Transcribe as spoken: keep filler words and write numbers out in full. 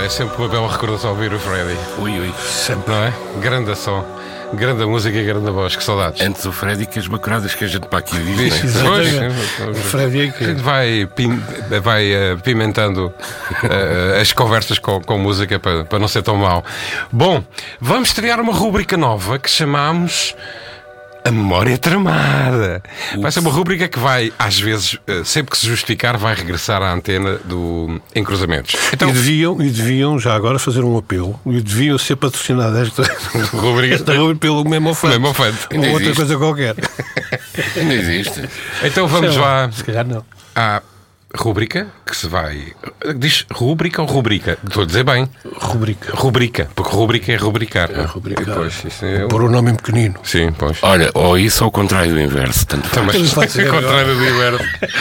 é sempre uma bela recordação ouvir o Freddy. Ui, ui. Sempre, não é? Grande som, grande música e grande voz, que saudades. Antes o Freddy que as bacuradas que a gente para aqui diz, Diz, né? pois, O Freddy é a que gente vai, pim- vai eh, pimentando eh, as conversas com, com música para, para não ser tão mau. Bom, vamos estrear uma rúbrica nova que chamamos A Memória Tramada. Vai ser uma rúbrica que vai, às vezes, eh, sempre que se justificar, vai regressar à antena do Em Cruzamentos. Então, e, deviam, e deviam já agora fazer um apelo e deviam ser patrocinadas esta rubrica esta rubrica pelo mesmo ofante mesmo ofante. ou Ainda outra existe. coisa qualquer. Ainda existe. Então vamos Sei lá, lá se calhar não. à rúbrica que se vai. Diz rúbrica ou rubrica? Estou a dizer bem. Rubrica. Rubrica, porque rubrica é rubricar. não é? rubricar. E, pois, isso é... Pôr o nome em pequenino. Sim, pois. Olha, ou isso ou o contrário do inverso. Tanto faz. Também Mas vai ser é contrário do inverno.